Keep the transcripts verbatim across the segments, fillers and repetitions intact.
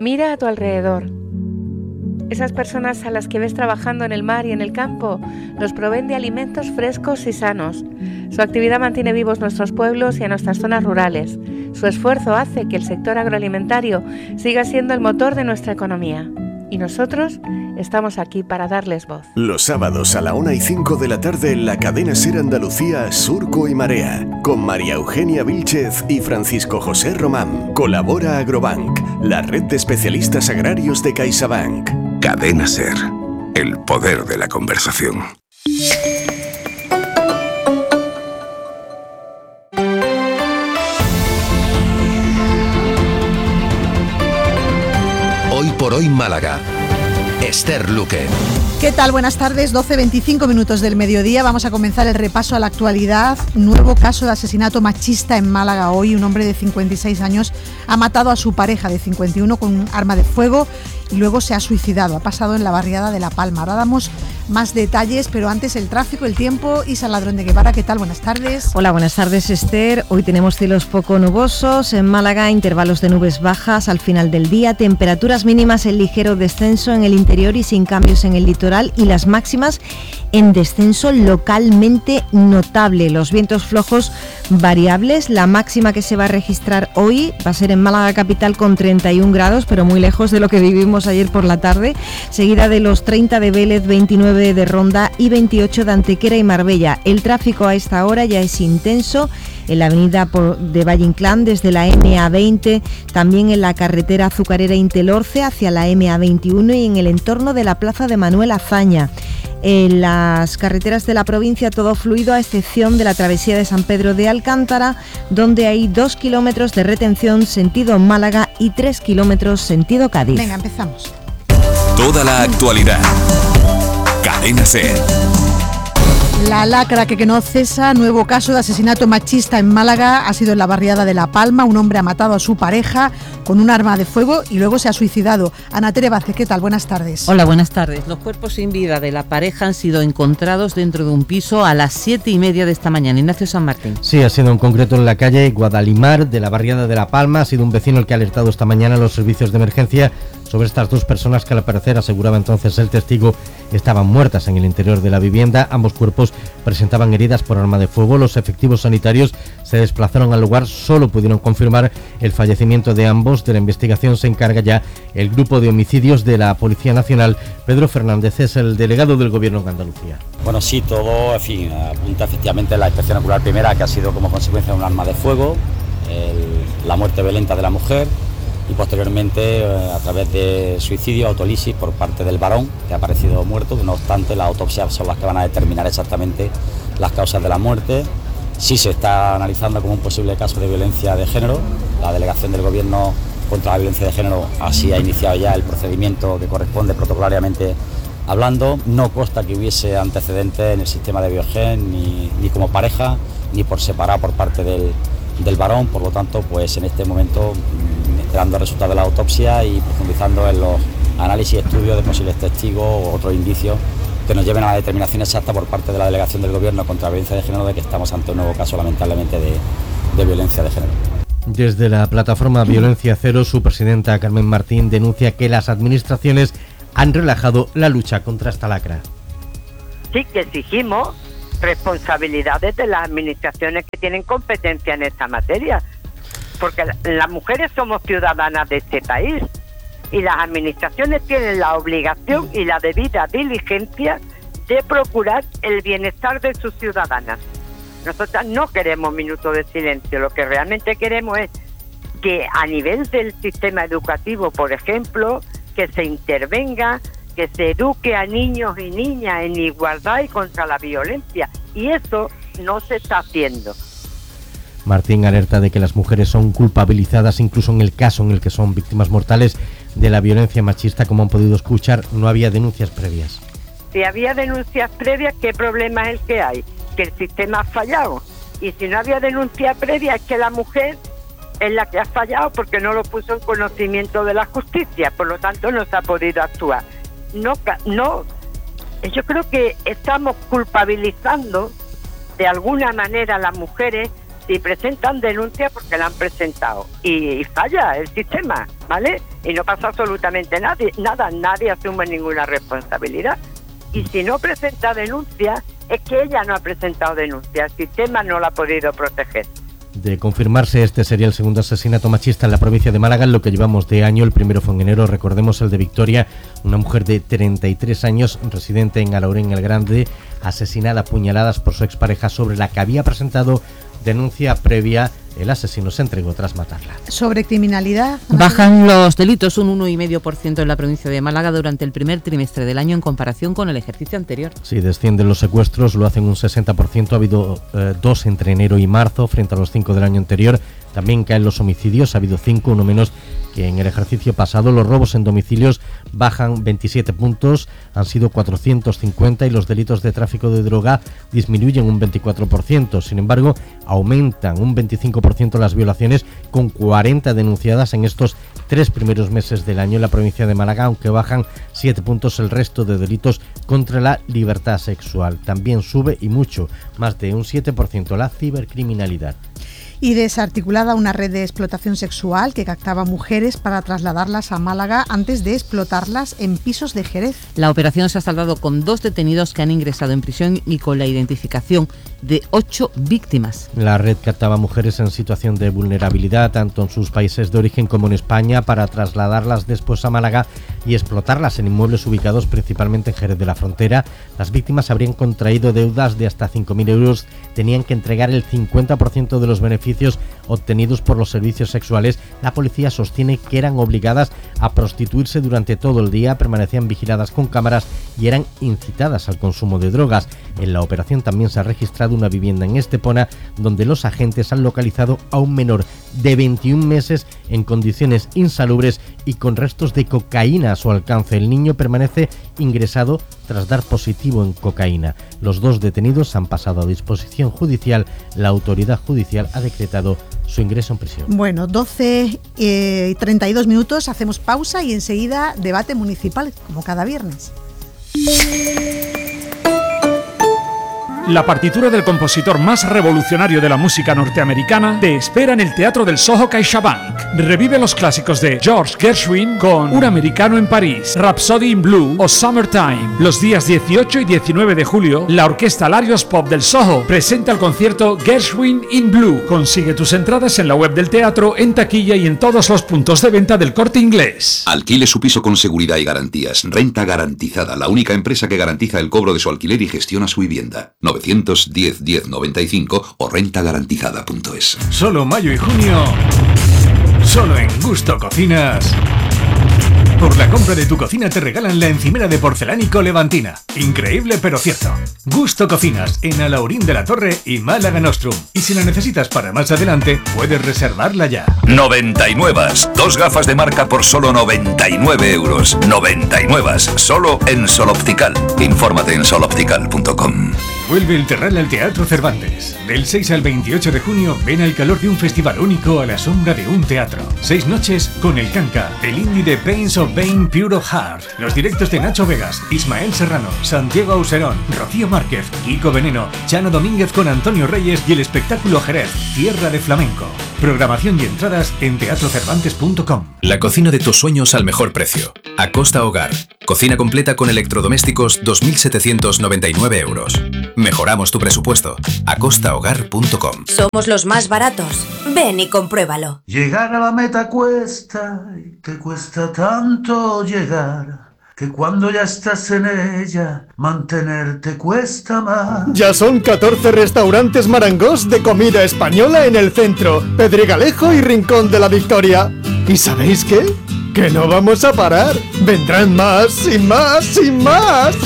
Mira a tu alrededor. Esas personas a las que ves trabajando en el mar y en el campo nos proveen de alimentos frescos y sanos. Su actividad mantiene vivos nuestros pueblos y a nuestras zonas rurales. Su esfuerzo hace que el sector agroalimentario siga siendo el motor de nuestra economía. Y nosotros estamos aquí para darles voz. Los sábados a la una y cinco de la tarde en la cadena SER Andalucía, Surco y Marea, con María Eugenia Vílchez y Francisco José Román. Colabora Agrobank, la red de especialistas agrarios de CaixaBank. Cadena SER, el poder de la conversación. Hoy por hoy Málaga. Esther Luque. ¿Qué tal? Buenas tardes, doce veinticinco minutos del mediodía. Vamos a comenzar el repaso a la actualidad. Nuevo caso de asesinato machista en Málaga hoy. Un hombre de cincuenta y seis años ha matado a su pareja de cincuenta y uno con un arma de fuego y luego se ha suicidado. Ha pasado en la barriada de La Palma. Ahora damos más detalles, pero antes el tráfico, el tiempo. Isa Ladrón de Guevara, ¿qué tal? Buenas tardes. Hola, buenas tardes, Esther. Hoy tenemos cielos poco nubosos en Málaga, intervalos de nubes bajas al final del día, temperaturas mínimas en ligero descenso en el interior y sin cambios en el litoral, y las máximas en descenso localmente notable. Los vientos flojos variables. La máxima que se va a registrar hoy va a ser en Málaga capital con treinta y un grados, pero muy lejos de lo que vivimos ayer por la tarde, seguida de los treinta de Vélez, veintinueve de Ronda y veintiocho de Antequera y Marbella. El tráfico a esta hora ya es intenso en la avenida de Valle Inclán desde la eme a veinte, también en la carretera azucarera Intelorce hacia la eme a veintiuno y en el entorno de la plaza de Manuel Azaña. En las carreteras de la provincia todo fluido a excepción de la travesía de San Pedro de Alcántara, donde hay dos kilómetros de retención sentido Málaga y tres kilómetros sentido Cádiz. Venga, empezamos. Toda la actualidad. Cadena SER. La lacra que, que no cesa. Nuevo caso de asesinato machista en Málaga. Ha sido en la barriada de La Palma. Un hombre ha matado a su pareja con un arma de fuego y luego se ha suicidado. Ana Tere Vázquez, ¿qué tal? Buenas tardes. Hola, buenas tardes. Los cuerpos sin vida de la pareja han sido encontrados dentro de un piso a las siete y media de esta mañana. Ignacio San Martín. Sí, ha sido en concreto en la calle Guadalimar de la barriada de La Palma. Ha sido un vecino el que ha alertado esta mañana a los servicios de emergencia sobre estas dos personas que al parecer, aseguraba entonces el testigo, estaban muertas en el interior de la vivienda. Ambos cuerpos presentaban heridas por arma de fuego. Los efectivos sanitarios se desplazaron al lugar, solo pudieron confirmar el fallecimiento de ambos. De la investigación se encarga ya el grupo de homicidios de la Policía Nacional. Pedro Fernández es el delegado del Gobierno en Andalucía. Bueno, sí, todo, en fin, apunta efectivamente a la inspección ocular primera, que ha sido como consecuencia de un arma de fuego, el, la muerte violenta de la mujer, y posteriormente a través de suicidio, autolisis por parte del varón, que ha aparecido muerto. No obstante, las autopsias son las que van a determinar exactamente las causas de la muerte. Sí se está analizando como un posible caso de violencia de género. La delegación del Gobierno contra la violencia de género así ha iniciado ya el procedimiento que corresponde protocolariamente hablando. No consta que hubiese antecedentes en el sistema de Biogen, ni, ni como pareja, ni por separado por parte del, del varón. Por lo tanto, pues en este momento, esperando el resultado de la autopsia y profundizando en los análisis y estudios de posibles testigos o otros indicios que nos lleven a la determinación exacta por parte de la delegación del Gobierno contra la violencia de género de que estamos ante un nuevo caso, lamentablemente, de, de violencia de género. Desde la plataforma Violencia Cero, su presidenta Carmen Martín denuncia que las administraciones han relajado la lucha contra esta lacra. Sí, que exigimos responsabilidades de las administraciones que tienen competencia en esta materia, porque las mujeres somos ciudadanas de este país y las administraciones tienen la obligación y la debida diligencia de procurar el bienestar de sus ciudadanas. Nosotras no queremos minutos de silencio, lo que realmente queremos es que a nivel del sistema educativo, por ejemplo, que se intervenga, que se eduque a niños y niñas en igualdad y contra la violencia, y eso no se está haciendo. Martín alerta de que las mujeres son culpabilizadas incluso en el caso en el que son víctimas mortales de la violencia machista. Como han podido escuchar, no había denuncias previas. Si había denuncias previas, ¿qué problema es el que hay? Que el sistema ha fallado. Y si no había denuncia previa, es que la mujer es la que ha fallado porque no lo puso en conocimiento de la justicia. Por lo tanto, no se ha podido actuar. No, no, yo creo que estamos culpabilizando de alguna manera a las mujeres si presentan denuncia porque la han presentado y, y falla el sistema, ¿vale? Y no pasa absolutamente nadie, nada, nadie asume ninguna responsabilidad. Y si no presenta denuncia, es que ella no ha presentado denuncia, el sistema no la ha podido proteger. De confirmarse, este sería el segundo asesinato machista en la provincia de Málaga en lo que llevamos de año. El primero fue en enero, recordemos el de Victoria, una mujer de treinta y tres años, residente en Alhaurín el Grande, asesinada a puñaladas por su expareja, sobre la que había presentado denuncia previa. El asesino se entregó tras matarla. Sobre criminalidad. Bajan los delitos un uno coma cinco por ciento en la provincia de Málaga durante el primer trimestre del año en comparación con el ejercicio anterior. Sí, descienden los secuestros, lo hacen un sesenta por ciento. Ha habido eh, dos entre enero y marzo frente a los cinco del año anterior. También caen los homicidios, ha habido cinco, uno menos que en el ejercicio pasado. Los robos en domicilios bajan veintisiete puntos, han sido cuatrocientos cincuenta, y los delitos de tráfico de droga disminuyen un veinticuatro por ciento. Sin embargo, aumentan un veinticinco por ciento las violaciones, con cuarenta denunciadas en estos tres primeros meses del año en la provincia de Málaga, aunque bajan siete puntos el resto de delitos contra la libertad sexual. También sube, y mucho, más de un siete por ciento la cibercriminalidad. Y desarticulada una red de explotación sexual que captaba mujeres para trasladarlas a Málaga antes de explotarlas en pisos de Jerez. La operación se ha saldado con dos detenidos que han ingresado en prisión y con la identificación de ocho víctimas. La red captaba mujeres en situación de vulnerabilidad, tanto en sus países de origen como en España, para trasladarlas después a Málaga y explotarlas en inmuebles ubicados principalmente en Jerez de la Frontera. Las víctimas habrían contraído deudas de hasta cinco mil euros, tenían que entregar el cincuenta por ciento de los beneficios obtenidos por los servicios sexuales. La policía sostiene que eran obligadas a prostituirse durante todo el día, permanecían vigiladas con cámaras y eran incitadas al consumo de drogas. En la operación también se ha registrado una vivienda en Estepona, donde los agentes han localizado a un menor de veintiún meses en condiciones insalubres y con restos de cocaína a su alcance. El niño permanece ingresado tras dar positivo en cocaína. Los dos detenidos han pasado a disposición judicial. La autoridad judicial ha decretado su ingreso en prisión. Bueno, doce y treinta y dos minutos, hacemos pausa y enseguida debate municipal, como cada viernes. La partitura del compositor más revolucionario de la música norteamericana te espera en el Teatro del Soho CaixaBank. Revive los clásicos de George Gershwin con Un americano en París, Rhapsody in Blue o Summertime. Los días dieciocho y diecinueve de julio, la Orquesta Larios Pop del Soho presenta el concierto Gershwin in Blue. Consigue tus entradas en la web del teatro, en taquilla y en todos los puntos de venta del Corte Inglés. Alquile su piso con seguridad y garantías. Renta Garantizada, la única empresa que garantiza el cobro de su alquiler y gestiona su vivienda. novecientos diez diez noventa y cinco o renta garantizada punto es. Solo mayo y junio, solo en Gusto Cocinas. Por la compra de tu cocina te regalan la encimera de porcelánico Levantina. Increíble pero cierto. Gusto Cocinas, en Alhaurín de la Torre y Málaga Nostrum. Y si la necesitas para más adelante, puedes reservarla ya. noventa y nueve. Dos gafas de marca por solo noventa y nueve euros. noventa y nueve. Solo en Sol Optical. Infórmate en sol optical punto com. Vuelve el Terral al Teatro Cervantes. Del seis al veintiocho de junio, ven al calor de un festival único a la sombra de un teatro. Seis noches con El Canca, el indie de Pains of Vain Pure of Heart, los directos de Nacho Vegas, Ismael Serrano, Santiago Auserón, Rocío Márquez, Kiko Veneno, Chano Domínguez con Antonio Reyes y el espectáculo Jerez, Tierra de Flamenco. Programación y entradas en teatro cervantes punto com. La cocina de tus sueños al mejor precio. Acosta Hogar. Cocina completa con electrodomésticos dos mil setecientos noventa y nueve euros. Mejoramos tu presupuesto. acosta hogar punto com. Somos los más baratos. Ven y compruébalo. Llegar a la meta cuesta, y te cuesta tanto llegar, que cuando ya estás en ella, mantenerte cuesta más. Ya son catorce restaurantes Marangos de comida española en el centro, Pedregalejo y Rincón de la Victoria. ¿Y sabéis qué? ¡Que no vamos a parar! ¡Vendrán más y más y más!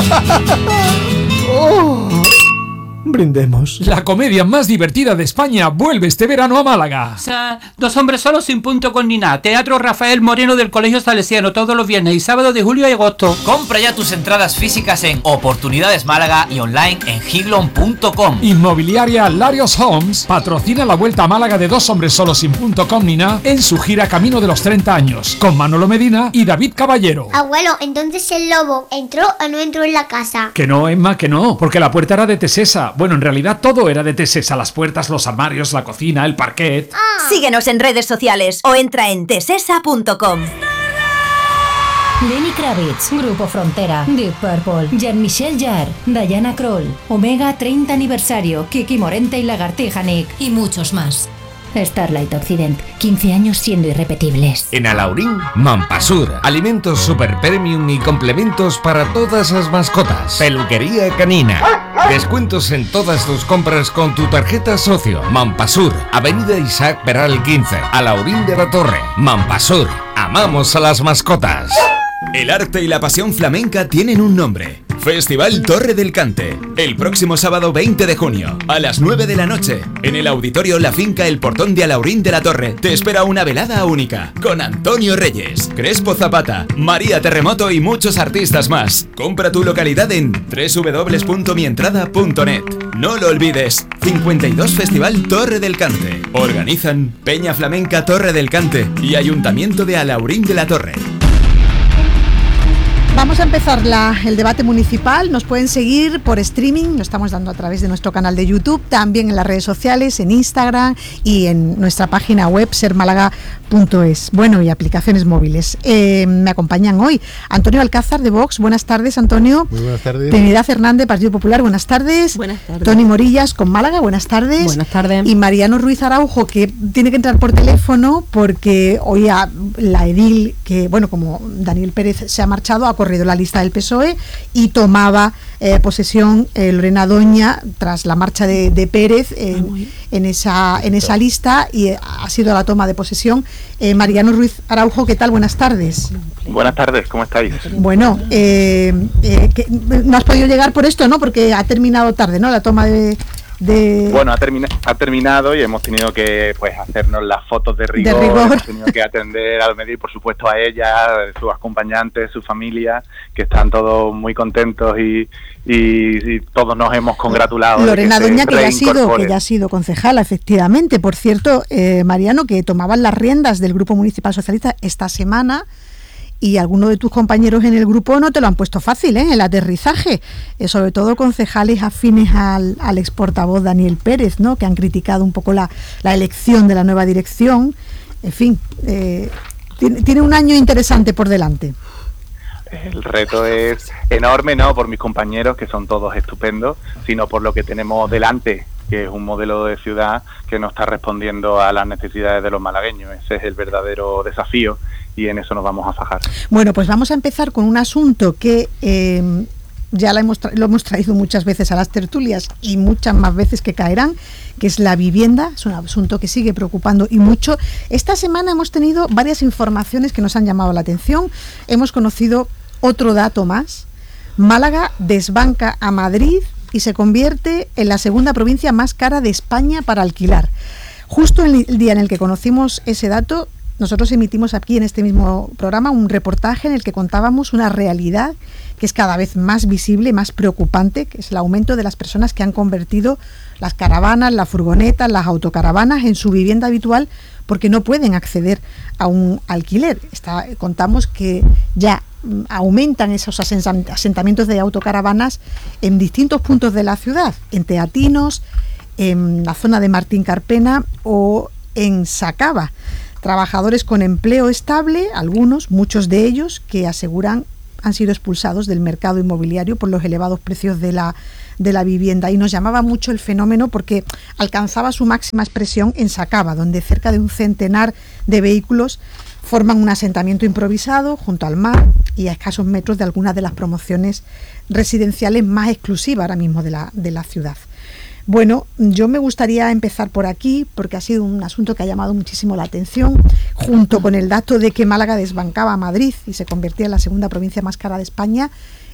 ¡Oh! Brindemos. La comedia más divertida de España vuelve este verano a Málaga. O sea, dos hombres solos sin punto con ni nada. Teatro Rafael Moreno del Colegio Salesiano todos los viernes y sábados de julio y agosto. Compra ya tus entradas físicas en Oportunidades Málaga y online en higlon punto com. Inmobiliaria Larios Homes patrocina la vuelta a Málaga de dos hombres solos sin punto com ni nada en su gira Camino de los treinta años, con Manolo Medina y David Caballero. Abuelo, entonces el lobo entró o no entró en la casa. Que no, Emma, que no, porque la puerta era de Tesesa. Bueno, en realidad todo era de Tesesa, las puertas, los armarios, la cocina, el parquet. Síguenos en redes sociales o entra en tesesa punto com. Lenny Kravitz, Grupo Frontera, Deep Purple, Jean-Michel Jarre, Diana Krall, Omega treinta aniversario, Kiki Morente y Lagartija Nick y muchos más. Starlight Occident, quince años siendo irrepetibles. En Alaurín, Mampasur, alimentos super premium y complementos para todas las mascotas. Peluquería canina. Descuentos en todas tus compras con tu tarjeta socio. Mampasur, Avenida Isaac Peral quince, Alaurín de la Torre. Mampasur, amamos a las mascotas. El arte y la pasión flamenca tienen un nombre. Festival Torre del Cante. El próximo sábado veinte de junio, a las nueve de la noche, en el auditorio La Finca El Portón de Alaurín de la Torre, te espera una velada única, con Antonio Reyes, Crespo Zapata, María Terremoto y muchos artistas más. Compra tu localidad en doble u doble u doble u punto mi entrada punto net. No lo olvides, cincuenta y dos Festival Torre del Cante. Organizan Peña Flamenca Torre del Cante y Ayuntamiento de Alaurín de la Torre. Vamos a empezar la, el debate municipal. Nos pueden seguir por streaming, lo estamos dando a través de nuestro canal de YouTube, también en las redes sociales, en Instagram y en nuestra página web ser málaga punto es. Bueno, y aplicaciones móviles. Eh, me acompañan hoy Antonio Alcázar de Vox. Buenas tardes, Antonio. Muy buenas tardes. Trinidad Hernández, Partido Popular. Buenas tardes. Buenas tardes. Tony Morillas con Málaga. Buenas tardes. Buenas tardes. Y Mariano Ruiz Araujo, que tiene que entrar por teléfono porque hoy a la edil, que bueno, como Daniel Pérez se ha marchado, ha corrido la lista del P S O E y tomaba eh, posesión eh, Lorena Doña tras la marcha de, de Pérez eh, en esa en esa lista, y eh, ha sido la toma de posesión. eh, Mariano Ruiz Araujo, ¿qué tal? Buenas tardes. Buenas tardes, ¿cómo estáis? Bueno, eh, eh, que no has podido llegar por esto, ¿no? Porque ha terminado tarde, ¿no? La toma de... De... Bueno, ha, termina, ha terminado y hemos tenido que pues hacernos las fotos de rigor, de rigor. Hemos tenido que atender al medio y por supuesto a ella, a sus acompañantes, su familia, que están todos muy contentos y, y, y todos nos hemos congratulado. Lorena de que Doña, que ya, ha sido, que ya ha sido concejala, efectivamente. Por cierto, eh, Mariano, que tomaban las riendas del Grupo Municipal Socialista esta semana, y algunos de tus compañeros en el grupo no te lo han puesto fácil, ¿eh? El aterrizaje, eh, sobre todo concejales afines al, al ex portavoz Daniel Pérez, ¿no? Que han criticado un poco la, la elección de la nueva dirección. En fin, eh, tiene, tiene un año interesante por delante. El reto es enorme, no por mis compañeros, que son todos estupendos, sino por lo que tenemos delante, que es un modelo de ciudad que no está respondiendo a las necesidades de los malagueños. Ese es el verdadero desafío y en eso nos vamos a fajar. Bueno, pues vamos a empezar con un asunto que eh, ya lo hemos, tra- lo hemos traído muchas veces a las tertulias y muchas más veces que caerán, que es la vivienda. Es un asunto que sigue preocupando y mucho. Esta semana hemos tenido varias informaciones que nos han llamado la atención. Hemos conocido otro dato más. Málaga desbanca a Madrid y se convierte en la segunda provincia más cara de España para alquilar. Justo el día en el que conocimos ese dato, nosotros emitimos aquí en este mismo programa un reportaje en el que contábamos una realidad que es cada vez más visible, más preocupante, que es el aumento de las personas que han convertido las caravanas, las furgonetas, las autocaravanas en su vivienda habitual porque no pueden acceder a un alquiler. Está, contamos que ya aumentan esos asentamientos de autocaravanas en distintos puntos de la ciudad, en Teatinos, en la zona de Martín Carpena o en Sacaba. Trabajadores con empleo estable, algunos, muchos de ellos, que aseguran han sido expulsados del mercado inmobiliario por los elevados precios de la, de la vivienda. Y nos llamaba mucho el fenómeno porque alcanzaba su máxima expresión en Sacaba, donde cerca de un centenar de vehículos forman un asentamiento improvisado junto al mar y a escasos metros de algunas de las promociones residenciales más exclusivas ahora mismo de la, de la ciudad. Bueno, yo me gustaría empezar por aquí porque ha sido un asunto que ha llamado muchísimo la atención, junto con el dato de que Málaga desbancaba a Madrid y se convertía en la segunda provincia más cara de España.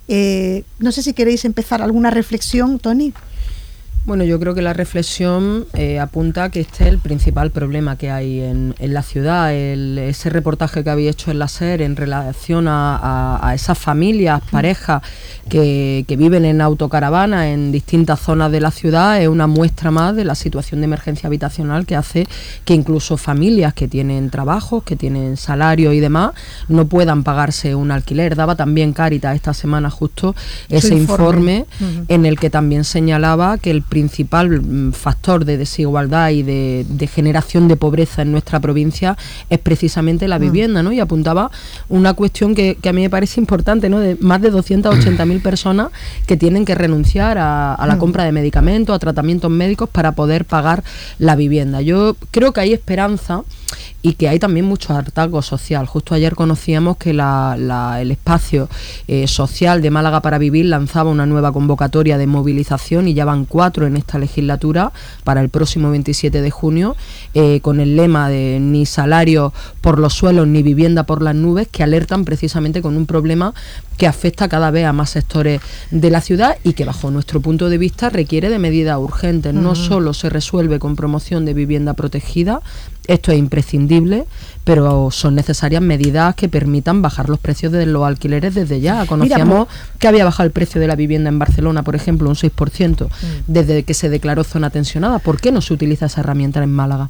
Eh, no sé si queréis empezar alguna reflexión, Tony. Bueno, yo creo que la reflexión eh, apunta que este es el principal problema que hay en, en la ciudad. El, ese reportaje que habéis hecho en la SER en relación a, a, a esas familias, parejas que, que viven en autocaravana en distintas zonas de la ciudad es una muestra más de la situación de emergencia habitacional que hace que incluso familias que tienen trabajos, que tienen salario y demás, no puedan pagarse un alquiler. Daba también Cáritas esta semana justo ese informe, informe uh-huh. en el que también señalaba que el principal factor de desigualdad y de, de generación de pobreza en nuestra provincia es precisamente la vivienda, ¿no? Y apuntaba una cuestión que, que a mí me parece importante, ¿no? De más de doscientas ochenta mil personas que tienen que renunciar a, a la compra de medicamentos, a tratamientos médicos para poder pagar la vivienda. Yo creo que hay esperanza y que hay también mucho hartazgo social. Justo ayer conocíamos que la, la, el espacio eh, social de Málaga para Vivir lanzaba una nueva convocatoria de movilización y ya van cuatro en esta legislatura para el próximo veintisiete de junio, eh, con el lema de ni salario por los suelos ni vivienda por las nubes, que alertan precisamente con un problema que afecta cada vez a más sectores de la ciudad y que bajo nuestro punto de vista requiere de medidas urgentes. No solo se resuelve con promoción de vivienda protegida, esto es imprescindible, pero son necesarias medidas que permitan bajar los precios de los alquileres desde ya. Conocíamos Mira, que había bajado el precio de la vivienda en Barcelona, por ejemplo, un seis por ciento mm. desde que se declaró zona tensionada. ¿Por qué no se utiliza esa herramienta en Málaga?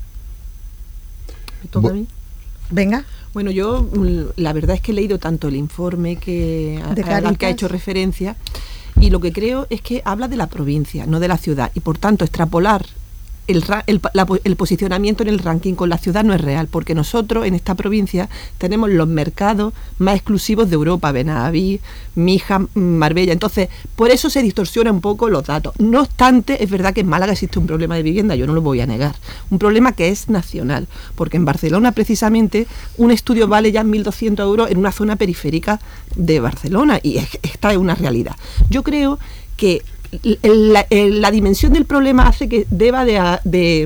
Bo- Venga. Bueno, yo la verdad es que he leído tanto el informe que, a, al que ha hecho referencia, y lo que creo es que habla de la provincia, no de la ciudad, y por tanto extrapolar El, el, la, el posicionamiento en el ranking con la ciudad no es real, porque nosotros en esta provincia tenemos los mercados más exclusivos de Europa, Benaví, Mija, Marbella, entonces por eso se distorsiona un poco los datos. No obstante, es verdad que en Málaga existe un problema de vivienda, yo no lo voy a negar, un problema que es nacional, porque en Barcelona precisamente un estudio vale ya mil doscientos euros en una zona periférica de Barcelona, y es, esta es una realidad. Yo creo que La, la dimensión del problema hace que deba de, de,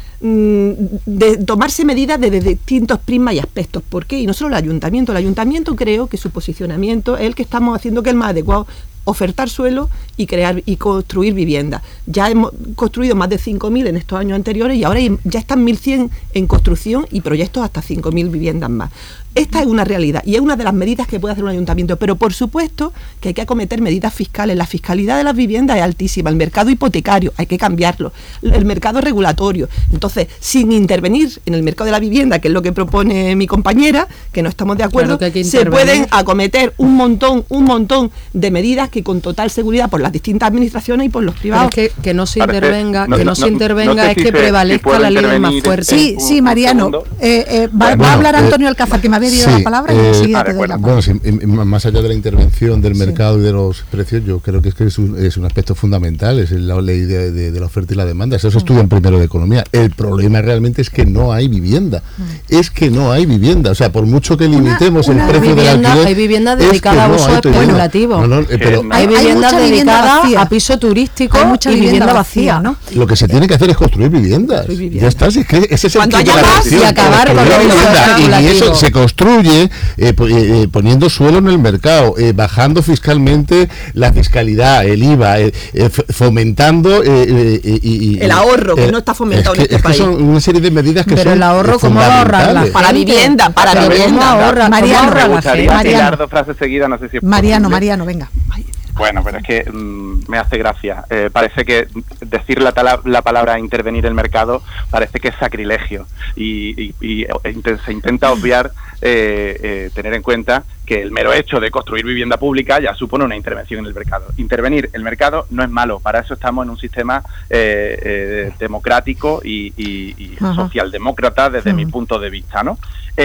de tomarse medidas desde distintos prismas y aspectos. ¿Por qué? Y no solo el ayuntamiento. El ayuntamiento creo que su posicionamiento es el que estamos haciendo que es el más adecuado: ofertar suelo y crear y construir vivienda. Ya hemos construido más de cinco mil en estos años anteriores y ahora ya están mil cien en construcción y proyectos hasta cinco mil viviendas más. Esta es una realidad y es una de las medidas que puede hacer un ayuntamiento, pero por supuesto que hay que acometer medidas fiscales. La fiscalidad de las viviendas es altísima, el mercado hipotecario hay que cambiarlo, el mercado regulatorio. Entonces, sin intervenir en el mercado de la vivienda, que es lo que propone mi compañera, que no estamos de acuerdo, claro que se pueden acometer un montón, un montón de medidas que con total seguridad por las distintas administraciones y por los privados. Pero es que, que no se Parece, intervenga, no, que no, no se intervenga no es que prevalezca la ley más fuerte. Sí, un, sí, Mariano. Eh, eh, va, bueno, va a hablar Antonio Alcázar, que me había dio sí, la palabra y enseguida eh, te doy la palabra. Bueno, sí, más allá de la intervención del mercado sí. y de los precios, yo creo que es que es un, es un aspecto fundamental, es la ley de, de, de la oferta y la demanda. Eso se estudia en primero de economía. El problema realmente es que no hay vivienda. Es que no hay vivienda. O sea, por mucho que limitemos una, una el precio vivienda, del alquiler, hay vivienda dedicada a uso especulativo. No, no, eh, pero hay, hay vivienda dedicada vivienda a piso turístico, hay mucha y vivienda, vivienda vacía, ¿no? Lo que se tiene que hacer es construir viviendas. Construir vivienda. Ya está, es que ese es el Cuando haya más y acabar con el uso especulativo. Y eso se construye eh, eh, poniendo suelo en el mercado, eh, bajando fiscalmente la fiscalidad, el I V A, eh, eh, fomentando eh, eh, y, el ahorro, eh, que no está fomentado es que, en este es país. Que son una serie de medidas que Pero son el ahorro, ¿cómo va a ahorrar? Para vivienda, para Pero vivienda. Ahorra, Mariano, me gustaría Mariano. tirar dos frases seguidas, no sé si es Mariano, posible. Mariano, venga. Bueno, pero es que mmm, me hace gracia. Eh, parece que decir la, tala, la palabra intervenir el mercado parece que es sacrilegio y, y, y se intenta obviar eh, eh, tener en cuenta que el mero hecho de construir vivienda pública ya supone una intervención en el mercado. Intervenir el mercado no es malo, para eso estamos en un sistema eh, eh, democrático y, y, y socialdemócrata desde uh-huh. mi punto de vista, ¿no?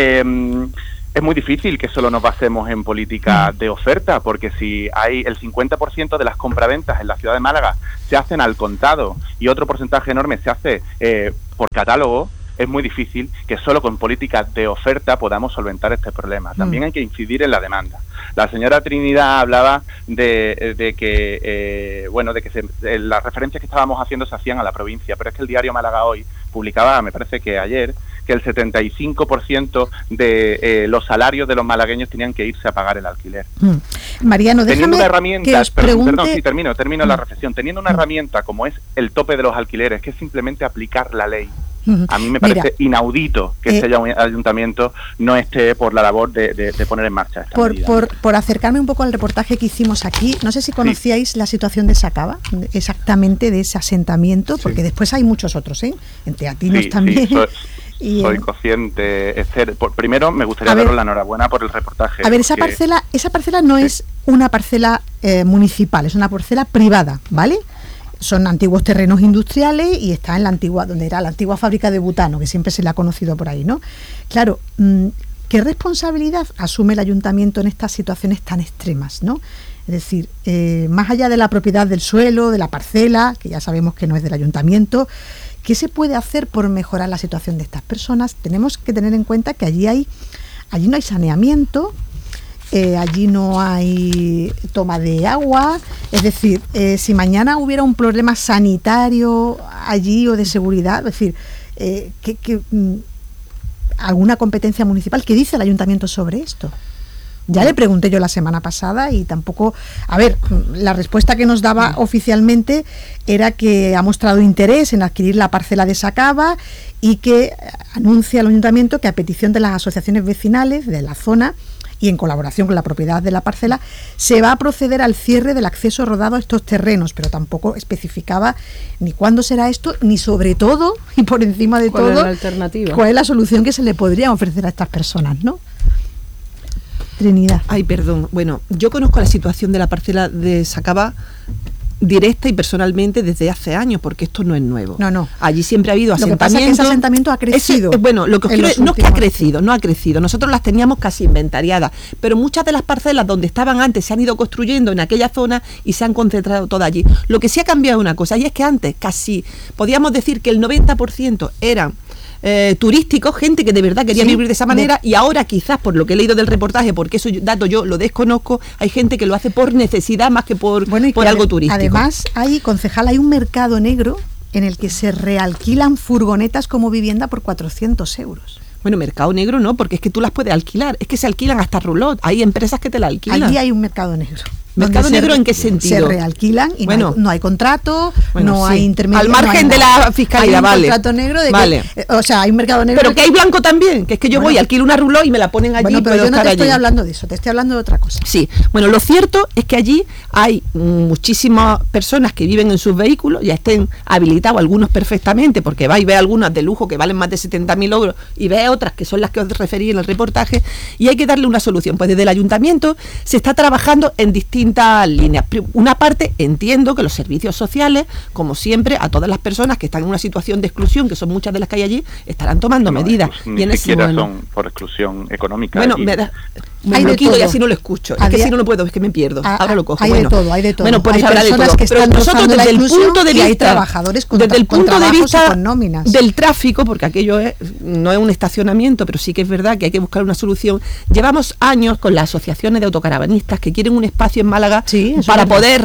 Eh, Es muy difícil que solo nos basemos en política de oferta, porque si hay el cincuenta por ciento de las compraventas en la ciudad de Málaga se hacen al contado y otro porcentaje enorme se hace eh, por catálogo, es muy difícil que solo con políticas de oferta podamos solventar este problema. También hay que incidir en la demanda. La señora Trinidad hablaba de, de que, eh, bueno, de que se, de las referencias que estábamos haciendo se hacían a la provincia, pero es que el diario Málaga Hoy publicaba, me parece que ayer, que el setenta y cinco por ciento de eh, los salarios de los malagueños tenían que irse a pagar el alquiler. Mm. Mariano, déjame Teniendo una herramienta, que os perdón, pregunte... perdón, sí, termino, termino mm. la reflexión. Teniendo una mm. herramienta como es el tope de los alquileres, que es simplemente aplicar la ley. A mí me parece Mira, inaudito que eh, este ayuntamiento no esté por la labor de, de, de poner en marcha esta por, medida. Por, por acercarme un poco al reportaje que hicimos aquí, no sé si conocíais sí. la situación de Sacaba, exactamente de ese asentamiento, porque sí. después hay muchos otros, ¿eh? En Teatinos sí, también. Sí, soy, y soy en... consciente, Esther. Por, primero me gustaría daros la enhorabuena por el reportaje. A ver, esa parcela, esa parcela no sí. es una parcela eh, municipal, es una parcela privada, ¿vale? son antiguos terrenos industriales y está en la antigua, donde era la antigua fábrica de butano, que siempre se le ha conocido por ahí, ¿no? Claro, ¿qué responsabilidad asume el ayuntamiento en estas situaciones tan extremas, ¿no? Es decir, eh, más allá de la propiedad del suelo, de la parcela, que ya sabemos que no es del ayuntamiento, ¿qué se puede hacer por mejorar la situación de estas personas? Tenemos que tener en cuenta que allí hay, allí no hay saneamiento, eh, allí no hay toma de agua, es decir, eh, si mañana hubiera un problema sanitario allí o de seguridad, es decir, eh, ¿qué, qué, mm, alguna competencia municipal? ¿Qué dice el ayuntamiento sobre esto? Ya le pregunté yo la semana pasada y tampoco, a ver, la respuesta que nos daba oficialmente era que ha mostrado interés en adquirir la parcela de Sacaba y que anuncia el ayuntamiento que a petición de las asociaciones vecinales de la zona y en colaboración con la propiedad de la parcela se va a proceder al cierre del acceso rodado a estos terrenos, pero tampoco especificaba ni cuándo será esto, ni sobre todo y por encima de ¿Cuál todo es la alternativa? ¿Cuál es la solución que se le podría ofrecer a estas personas, ¿no? Trinidad. Ay, perdón. Bueno, yo conozco la situación de la parcela de Sacaba directa y personalmente desde hace años, porque esto no es nuevo. No, no. Allí siempre ha habido Lo que asentamientos. pasa es que ese asentamiento ha crecido. Ese, bueno, lo que os en quiero los no es que ha últimos crecido, no ha crecido. Nosotros las teníamos casi inventariadas, pero muchas de las parcelas donde estaban antes se han ido construyendo en aquella zona y se han concentrado todas allí. Lo que sí ha cambiado es una cosa, y es que antes casi podíamos decir que el noventa por ciento eran Eh, turísticos, gente que de verdad quería Sí, vivir de esa manera, de... y ahora quizás por lo que he leído del reportaje, porque eso dato yo lo desconozco, hay gente que lo hace por necesidad más que por, bueno, y por que algo turístico. Además, hay, concejal, hay un mercado negro en el que se realquilan furgonetas como vivienda por cuatrocientos euros. Bueno, mercado negro no, porque es que tú las puedes alquilar, es que se alquilan hasta roulotte, hay empresas que te la alquilan. Allí hay un mercado negro. ¿Mercado negro en qué sentido? Se realquilan y bueno, no, hay, no hay contrato, bueno, no sí. hay intermediario. Al margen no de la fiscalía, hay vale. un contrato negro de vale. que, o sea, hay un mercado negro. Pero que, que hay blanco también, que es que yo bueno, voy, alquilo una roulotte y me la ponen allí. Bueno, pero puedo yo no estar te estoy allí. hablando de eso, te estoy hablando de otra cosa. Sí, bueno, lo cierto es que allí hay muchísimas personas que viven en sus vehículos, ya estén habilitados algunos perfectamente, porque va y ve algunas de lujo que valen más de setenta mil euros y ve otras que son las que os referí en el reportaje, y hay que darle una solución. Pues desde el ayuntamiento se está trabajando en distintas líneas. Una parte, entiendo que los servicios sociales, como siempre, a todas las personas que están en una situación de exclusión, que son muchas de las que hay allí, estarán tomando no, medidas. Ni y en siquiera ese, bueno, son por exclusión económica. Bueno, y, me da, me lo quito y así no lo escucho. Es que si no lo puedo, es que me pierdo. A, Ahora lo cojo. Hay bueno. de todo, hay de todo. Bueno, puedes hay hablar de todo. que Pero nosotros desde el punto de vista, hay trabajadores con, desde el con punto de vista con nóminas. del tráfico, porque aquello es, no es un estacionamiento, pero sí que es verdad que hay que buscar una solución. Llevamos años con las asociaciones de autocaravanistas que quieren un espacio en Málaga sí, para poder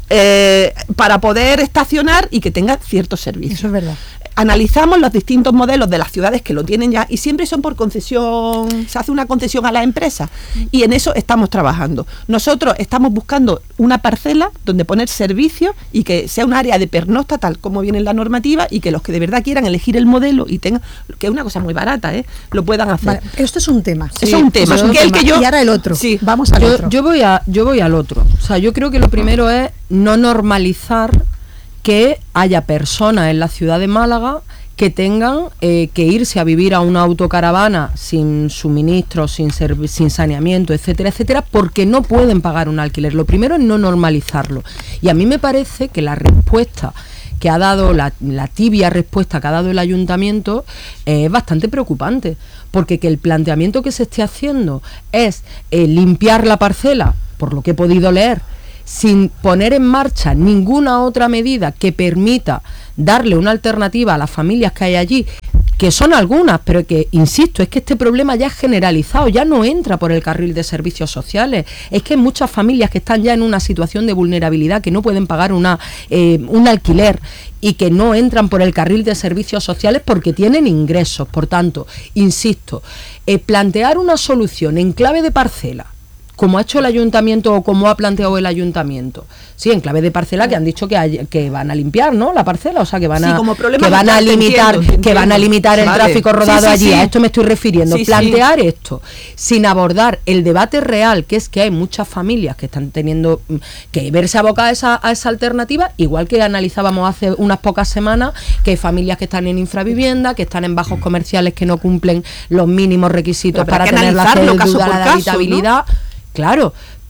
eh, para poder estacionar y que tenga ciertos servicios. Eso es verdad. Analizamos los distintos modelos de las ciudades que lo tienen ya y siempre son por concesión, se hace una concesión a la empresa y en eso estamos trabajando. Nosotros estamos buscando una parcela donde poner servicios y que sea un área de pernocta tal como viene en la normativa y que los que de verdad quieran elegir el modelo y tengan, que es una cosa muy barata, ¿eh? Lo puedan hacer. Vale, esto es un tema. Sí, eso es un tema. Es un que tema. El que yo, y ahora el otro. Sí. Vamos al yo, otro. Yo voy, a, yo voy al otro. O sea, yo creo que lo primero es no normalizar que haya personas en la ciudad de Málaga que tengan eh, que irse a vivir a una autocaravana sin suministros, sin, sin saneamiento, etcétera, etcétera, porque no pueden pagar un alquiler. Lo primero es no normalizarlo. Y a mí me parece que la respuesta que ha dado, la, la tibia respuesta que ha dado el ayuntamiento eh, es bastante preocupante, porque que el planteamiento que se esté haciendo es eh, limpiar la parcela, por lo que he podido leer, sin poner en marcha ninguna otra medida que permita darle una alternativa a las familias que hay allí, que son algunas, pero que, insisto, es que este problema ya es generalizado, ya no entra por el carril de servicios sociales, es que hay muchas familias que están ya en una situación de vulnerabilidad, que no pueden pagar una eh, un alquiler y que no entran por el carril de servicios sociales porque tienen ingresos. Por tanto, insisto, eh, plantear una solución en clave de parcela, como ha hecho el ayuntamiento o como ha planteado el ayuntamiento, sí, en clave de parcela, que han dicho que, hay, que van a limpiar, ¿no?, la parcela, o sea, que van a, sí, como que van a limitar, entiendo, que van a limitar el vale. tráfico rodado sí, sí, allí, sí. a esto me estoy refiriendo, sí, plantear sí. esto, sin abordar el debate real, que es que hay muchas familias que están teniendo que verse abocadas a esa, a esa alternativa, igual que analizábamos hace unas pocas semanas, que hay familias que están en infravivienda, que están en bajos comerciales que no cumplen los mínimos requisitos pero para para tener la analizarlo cédula, caso por la caso, habitabilidad, ¿no? Claro,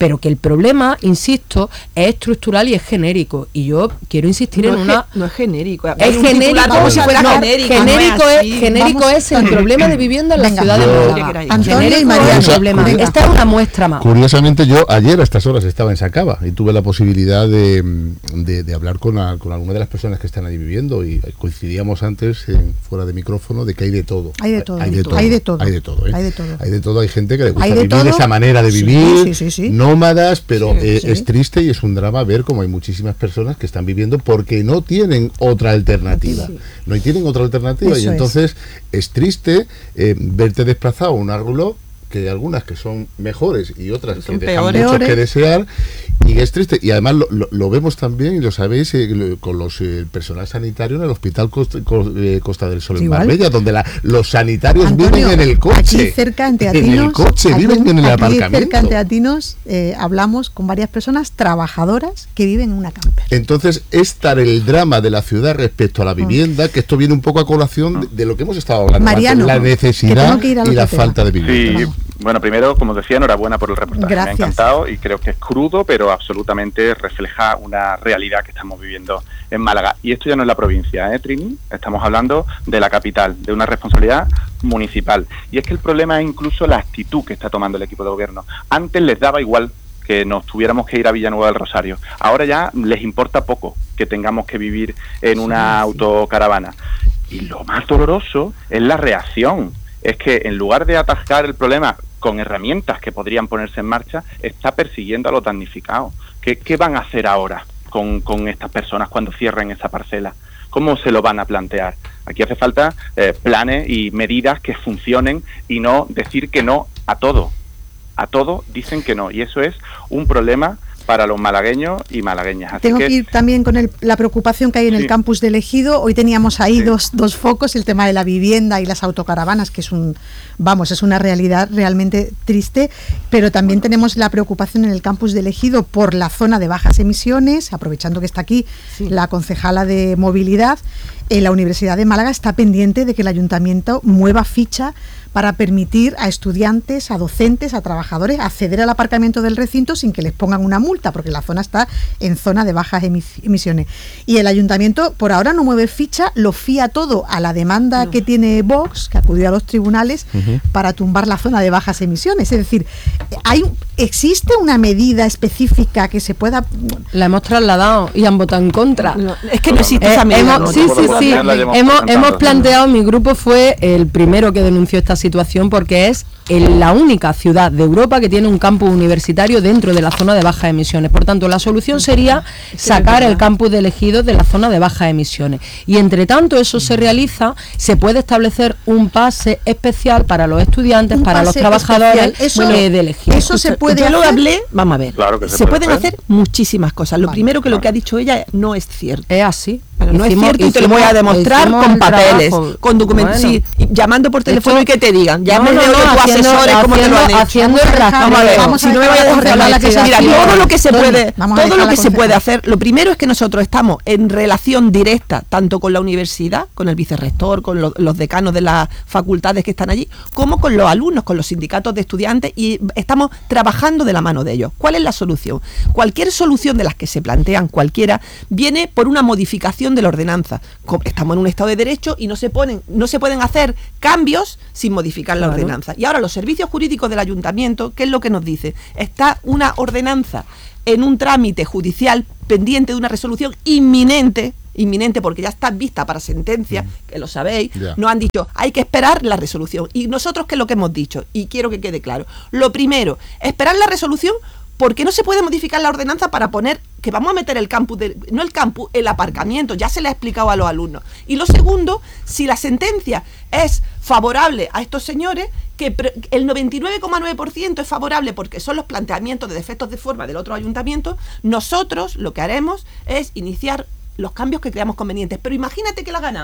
pero que el problema, insisto, es estructural y es genérico. Y yo quiero insistir no en es una... Que, no es genérico. Es genérico, como si fuera no, genérico. Genérico, no es, es, genérico es el problema de vivienda en la Venga, ciudad de Málaga. Antonio y María, el problema. Esta es una muestra más. Curiosamente, yo ayer a estas horas estaba en Sacaba y tuve la posibilidad de, de, de hablar con, a, con alguna de las personas que están allí viviendo, y coincidíamos antes en, fuera de micrófono de que hay de todo. Hay de todo. Hay de todo. Hay de todo. Hay de todo. ¿eh? Hay de todo. Hay de todo. Hay gente que le gusta Hay de vivir todo. esa manera de vivir, sí, sí, sí, sí. nómadas, pero Sí, eh, sí. es triste y es un drama ver cómo hay muchísimas personas que están viviendo porque no tienen otra alternativa. Sí. No tienen otra alternativa. Eso y entonces es, es triste eh, verte desplazado a una ruló, que hay algunas que son mejores y otras Son que dejan peores. mucho que desear, y es triste. Y además lo, lo, lo vemos también, y lo sabéis, eh, lo- con los eh, el personal sanitario en el Hospital Costa, Co- eh, Costa del Sol en Igual. Marbella, donde la, los sanitarios Antonio, viven en el coche. Aquí cerca en Teatinos, en el coche, aquí- viven en el aquí aparcamiento. cerca en Teatinos eh, hablamos con varias personas trabajadoradas que viven en una camper. Entonces, es tal el drama de la ciudad respecto a la vivienda, que esto viene un poco a colación de, de lo que hemos estado hablando Mariano, antes, la que necesidad tengo que ir al y la otro falta de Sí, vivienda. bueno, primero, como decía, enhorabuena por el reportaje. Gracias. Me ha encantado y creo que es crudo, pero absolutamente refleja una realidad que estamos viviendo en Málaga. Y esto ya no es la provincia, ¿eh, Trini? Estamos hablando de la capital, de una responsabilidad municipal. Y es que el problema es incluso la actitud que está tomando el equipo de gobierno. Antes les daba igual que nos tuviéramos que ir a Villanueva del Rosario. Ahora ya les importa poco que tengamos que vivir en una autocaravana. Y lo más doloroso es la reacción. Es que en lugar de atajar el problema con herramientas que podrían ponerse en marcha, está persiguiendo a los damnificados. ¿Qué, qué van a hacer ahora con, con estas personas cuando cierren esa parcela? ¿Cómo se lo van a plantear? Aquí hace falta eh, planes y medidas que funcionen y no decir que no a todo. A todo dicen que no, y eso es un problema para los malagueños y malagueñas. Así Tengo que, que ir también con el- la preocupación que hay en Sí. el campus del Ejido. Hoy teníamos ahí Sí. dos, dos focos, el tema de la vivienda y las autocaravanas, que es un, vamos, es una realidad realmente triste, pero también tenemos la preocupación en el campus del Ejido por la zona de bajas emisiones, aprovechando que está aquí la concejala de movilidad. Eh, la Universidad de Málaga está pendiente de que el ayuntamiento mueva ficha para permitir a estudiantes, a docentes, a trabajadores acceder al aparcamiento del recinto sin que les pongan una multa, porque la zona está en zona de bajas emis- emisiones. Y el ayuntamiento por ahora no mueve ficha, lo fía todo a la demanda que tiene Vox, que acudió a los tribunales Ujú. para tumbar la zona de bajas emisiones. Es decir, hay un- ¿existe una medida específica que se pueda...? La hemos trasladado y han votado en contra. es que no existe Eh, esa medida. hemos- No, sí, no sí, podemos sí. hacerla, ya hemos Hemos, presentado. hemos planteado, mi grupo fue el primero que denunció esta situación porque es el- la única ciudad de Europa que tiene un campus universitario dentro de la zona de bajas emisiones. Por tanto, la solución sería sacar el campus de Ejido de la zona de bajas emisiones. Y entre tanto eso se realiza, se puede establecer un pase especial para los estudiantes, Un para los pase trabajadores especial. Eso- eh, de Ejido. eso se puede Yo lo hacer. hablé, vamos a ver. Claro que se se puede pueden hacer. hacer muchísimas cosas. Lo Vale, primero que lo que ha dicho ella no es cierto. Es así. Pero no Hicimos- es cierto y te lo hicimos- voy a demostrar hicimos con el papeles, trabajo. con documentos, Bueno. sí, y llamando por teléfono Esto- y que te digan, No, llámame no, de no, tus haciendo- asesores como te lo han hecho. haciendo el Vamos a ver, rastreo. vamos si no me vaya a dejar hablar la que concejala Mira, que todo sea lo que se así. puede, Vamos a todo dejar lo la que se concejala. puede hacer, lo primero es que nosotros estamos en relación directa tanto con la universidad, con el vicerrector, con lo- los decanos de las facultades que están allí, como con los alumnos, con los sindicatos de estudiantes, y estamos trabajando de la mano de ellos. ¿Cuál es la solución? Cualquier solución de las que se plantean, cualquiera, viene por una modificación de la ordenanza. Co- Estamos en un estado de derecho y no se ponen, no se pueden hacer cambios sin modificar la Claro. ordenanza. Y ahora los servicios jurídicos del ayuntamiento, ¿qué es lo que nos dice? Está una ordenanza en un trámite judicial pendiente de una resolución inminente, inminente porque ya está vista para sentencia, que lo sabéis, Ya. nos han dicho, hay que esperar la resolución. Y nosotros, ¿qué es lo que hemos dicho? Y quiero que quede claro. Lo primero, esperar la resolución porque no se puede modificar la ordenanza para poner que vamos a meter el campus, de, no el campus, el aparcamiento, ya se le ha explicado a los alumnos. Y lo segundo, si la sentencia es favorable a estos señores, que pre- el noventa y nueve coma nueve por ciento es favorable porque son los planteamientos de defectos de forma del otro ayuntamiento, nosotros lo que haremos es iniciar los cambios que creamos convenientes. Pero imagínate que la ganamos.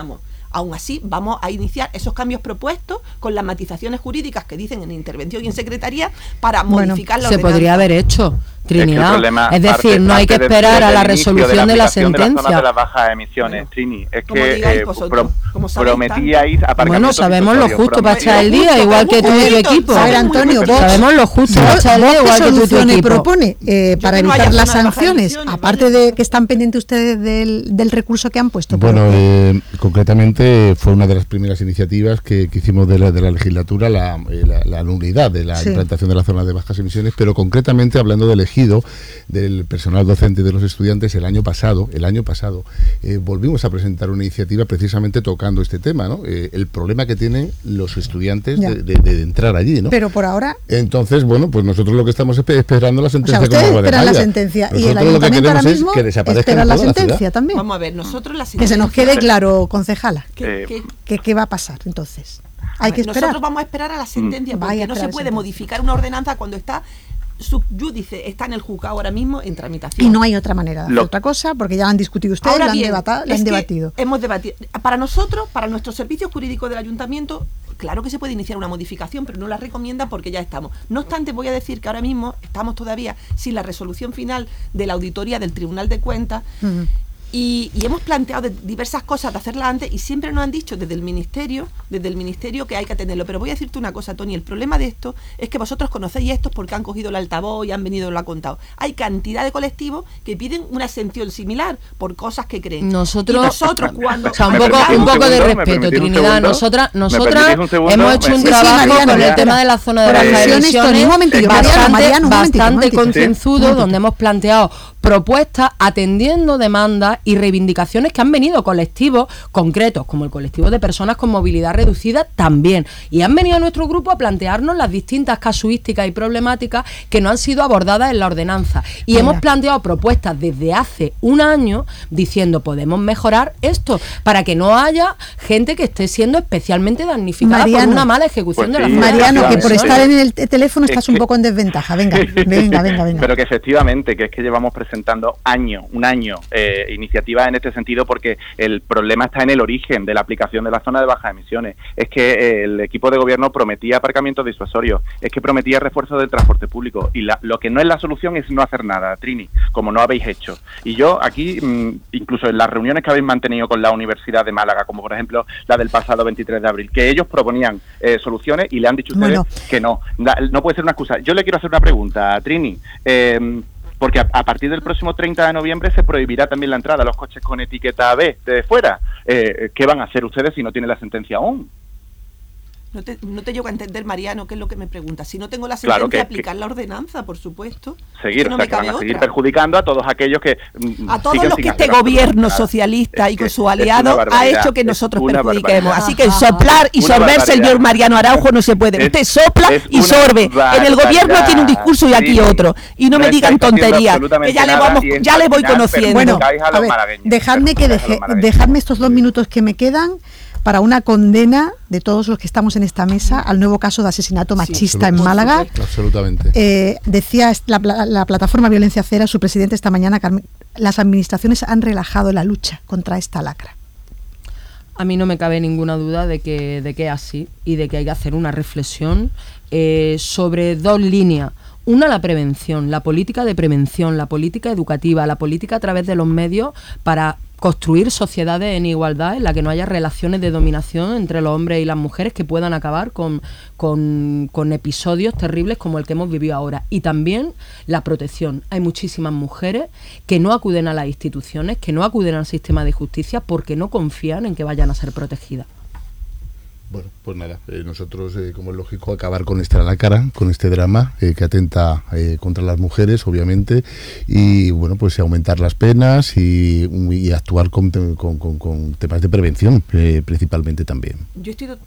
Aún así, vamos a iniciar esos cambios propuestos con las matizaciones jurídicas que dicen en intervención y en secretaría para bueno, modificar la se ordenanza. podría haber hecho, Trinidad. Es, que es decir, parte, no hay que esperar a la resolución de la, de la sentencia. De la zona de las bajas emisiones, bueno, Trini, es que eh, vosotros, pro, prometíais aparcamientos. Bueno, sabemos lo justo para echar el día, igual que tú y tu equipo. A ver, Antonio, vos, sabemos lo justo para echar el día, igual que tú y tu equipo. propone eh, para evitar las sanciones, aparte de que están pendientes ustedes del, del recurso que han puesto? Bueno, eh, concretamente fue una de las primeras iniciativas que, que hicimos de la, de la legislatura, la, eh, la, la nulidad de la sí. implantación de la zona de bajas emisiones, pero concretamente hablando del ejido, del personal docente y de los estudiantes, el año pasado, el año pasado, eh, volvimos a presentar una iniciativa precisamente tocando este tema, ¿no? Eh, el problema que tienen los estudiantes de, de, de entrar allí, ¿no? Pero por ahora... Entonces, bueno, pues nosotros lo que estamos esperando la sentencia. O sea, ustedes esperan la sentencia y el ayuntamiento ahora mismo espera la sentencia la también. Vamos a ver, nosotros la sentencia... Que se nos quede claro, concejala, ¿Qué, qué? ¿Qué, qué va a pasar entonces? Hay que esperar. Nosotros vamos a esperar a la sentencia, porque Vaya no se puede modificar una ordenanza cuando está subyúdice, está en el juzgado ahora mismo en tramitación. Y no hay otra manera de hacer Lo, otra cosa, porque ya han discutido ustedes, ahora la han, bien, debata, la han debatido. Hemos debatido. Para nosotros, para nuestros servicios jurídicos del ayuntamiento, claro que se puede iniciar una modificación, pero no la recomienda porque ya estamos. No obstante, voy a decir que ahora mismo estamos todavía sin la resolución final de la auditoría del Tribunal de Cuentas. Uh-huh. Y, y hemos planteado de diversas cosas de hacerlas antes y siempre nos han dicho desde el ministerio, desde el ministerio que hay que atenderlo. Pero voy a decirte una cosa, Tony, el problema de esto es que vosotros conocéis esto porque han cogido el altavoz y han venido y lo han contado. Hay cantidad de colectivos que piden una exención similar por cosas que creen. Nosotros, y nosotros cuando... O sea, un poco, un poco de respeto, Trinidad. Nosotras, nosotras hemos hecho un trabajo sí, sí, con el tema de la zona de bajas emisiones bastante, bastante concienzudo, donde hemos planteado propuestas atendiendo demandas y reivindicaciones que han venido colectivos concretos, como el colectivo de personas con movilidad reducida también, y han venido a nuestro grupo a plantearnos las distintas casuísticas y problemáticas que no han sido abordadas en la ordenanza, y Mira. hemos planteado propuestas desde hace un año diciendo podemos mejorar esto para que no haya gente que esté siendo especialmente damnificada Mariano, por una mala ejecución pues de sí, la Mariano, que por estar en el teléfono estás un poco en desventaja, venga, venga, venga, venga. Pero que efectivamente, que es que llevamos presentando años, un año, eh, iniciativas en este sentido, porque el problema está en el origen de la aplicación de la zona de bajas emisiones. Es que eh, el equipo de gobierno prometía aparcamientos disuasorios, es que prometía refuerzo del transporte público, y la, lo que no es la solución es no hacer nada, Trini, como no habéis hecho. Y yo aquí, mmm, incluso en las reuniones que habéis mantenido con la Universidad de Málaga, como por ejemplo la del pasado veintitrés de abril, que ellos proponían eh, soluciones y le han dicho ustedes bueno. que no, no puede ser una excusa. Yo le quiero hacer una pregunta, Trini, eh, porque a, a partir del próximo treinta de noviembre se prohibirá también la entrada a los coches con etiqueta B de fuera. Eh, ¿Qué van a hacer ustedes si no tienen la sentencia aún? No te, no te llego a entender, Mariano, qué es lo que me preguntas. Si no tengo la sentencia, claro que, aplicar que, la ordenanza, por supuesto. Seguir, no o sea, que van a seguir perjudicando a todos aquellos que... A todos los que este gobierno socialista y con su aliado ha hecho que nosotros perjudiquemos. Así que soplar y sorber, señor Mariano Araujo, no se puede. Usted sopla y sorbe. En el gobierno tiene un discurso y aquí otro. Y no me digan tonterías, que ya le, vamos, ya le voy conociendo. Bueno, a ver, dejadme, que deje, dejadme estos dos minutos que me quedan para una condena de todos los que estamos en esta mesa al nuevo caso de asesinato machista sí, en Málaga. Absolutamente. Eh, decía la, la plataforma Violencia Cero, su presidente esta mañana, Carmen, las administraciones han relajado la lucha contra esta lacra. A mí no me cabe ninguna duda de que, de que es así y de que hay que hacer una reflexión eh, sobre dos líneas. Una, la prevención, la política de prevención, la política educativa, la política a través de los medios para construir sociedades en igualdad en la que no haya relaciones de dominación entre los hombres y las mujeres que puedan acabar con, con, con episodios terribles como el que hemos vivido ahora. Y también la protección. Hay muchísimas mujeres que no acuden a las instituciones, que no acuden al sistema de justicia porque no confían en que vayan a ser protegidas. Bueno, pues nada, eh, nosotros, eh, como es lógico, acabar con esta lacra, con este drama eh, que atenta eh, contra las mujeres, obviamente, y bueno, pues aumentar las penas y, y actuar con, con, con, con temas de prevención, eh, principalmente también. Yo estoy